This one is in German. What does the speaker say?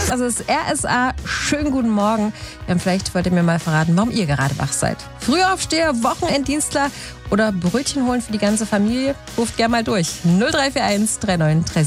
Also das RSA, schönen guten Morgen. Vielleicht wollt ihr mir mal verraten, warum ihr gerade wach seid. Frühaufsteher, Wochenenddienstler oder Brötchen holen für die ganze Familie? Ruft gerne mal durch. 0341 39